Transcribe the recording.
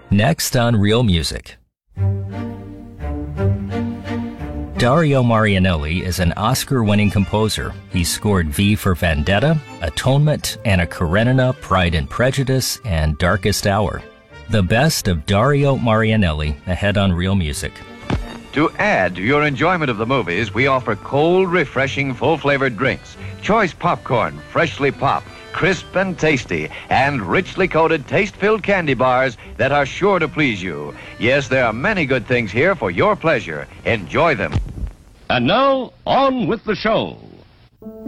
Next on Real Music. Dario Marianelli is an Oscar-winning composer. He scored V for Vendetta, Atonement, Anna Karenina, Pride and Prejudice, and Darkest Hour. The best of Dario Marianelli, ahead on Real Music. To add to your enjoyment of the movies, we offer cold, refreshing, full-flavored drinks, choice popcorn, freshly popped, crisp and tasty, and richly coated, taste-filled candy bars that are sure to please you. Yes, there are many good things here for your pleasure. Enjoy them. And now, on with the show.